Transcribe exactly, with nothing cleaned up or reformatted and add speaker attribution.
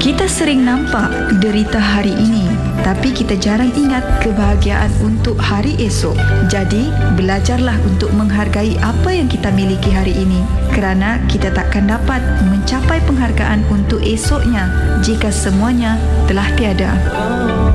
Speaker 1: Kita sering nampak derita hari ini, tapi kita jarang ingat kebahagiaan untuk hari esok. Jadi, belajarlah untuk menghargai apa yang kita miliki hari ini, kerana kita takkan dapat mencapai penghargaan untuk esoknya jika semuanya telah tiada.